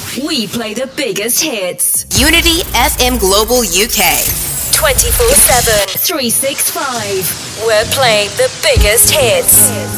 We play the biggest hits. Unity FM Global UK. 24/7. 365. We're playing the biggest hits.